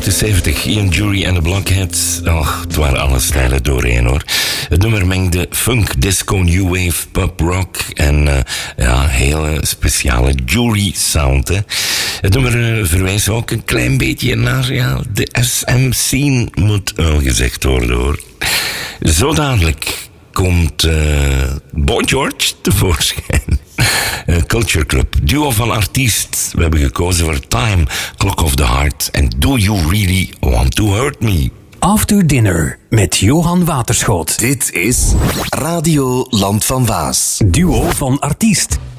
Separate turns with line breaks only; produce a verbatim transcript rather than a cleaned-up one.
achtenzeventig, Ian Jury en de Blockheads. Och, het waren alle stijlen doorheen, hoor. Het nummer mengde funk, disco, new wave, pop rock en uh, ja, hele speciale Jury sound, hè. Het nummer uh, verwijst ook een klein beetje naar ja, de S M-scene, moet wel gezegd worden, hoor. Zo dadelijk komt uh, Boy George tevoorschijn. Uh, Culture Club, duo van artiest. We hebben gekozen voor Time, Clock of the Heart en Do You Really Want to Hurt Me?
After Dinner met Johan Waterschot.
Dit is Radio Land van Waas.
Duo van artiest.